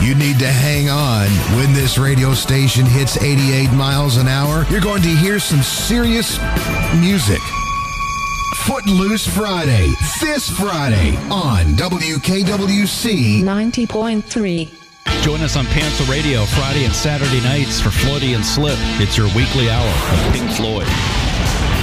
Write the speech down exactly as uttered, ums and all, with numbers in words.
You need to hang on. When this radio station hits eighty-eight miles an hour, you're going to hear some serious music. Footloose Friday, this Friday on W K W C ninety point three. Join us on Panther Radio Friday and Saturday nights for Floaty and Slip. It's your weekly hour of Pink Floyd.